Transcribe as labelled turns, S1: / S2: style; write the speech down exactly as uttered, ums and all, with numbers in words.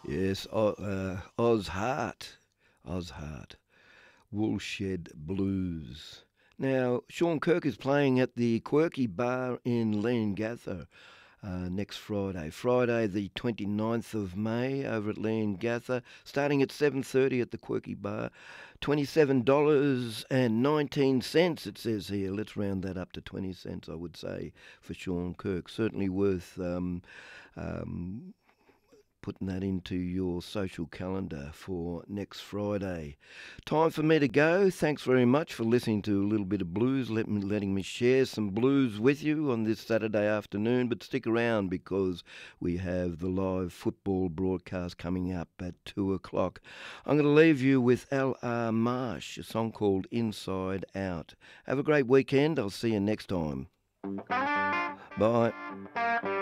S1: Yes, O- uh, Oz Hart. Oz Hart. Woolshed Blues. Now, Sean Kirk is playing at the Quirky Bar in Leongatha uh, next Friday. Friday the twenty ninth of May over at Leongatha, starting at seven thirty at the Quirky Bar. twenty-seven dollars and nineteen cents it says here. Let's round that up to twenty cents, I would say, for Sean Kirk. Certainly worth um, um, putting that into your social calendar for next Friday. Time for me to go. Thanks very much for listening to a little bit of blues, let me, letting me share some blues with you on this Saturday afternoon. But stick around because we have the live football broadcast coming up at two o'clock. I'm going to leave you with L R. Marsh, a song called Inside Out. Have a great weekend. I'll see you next time. Bye.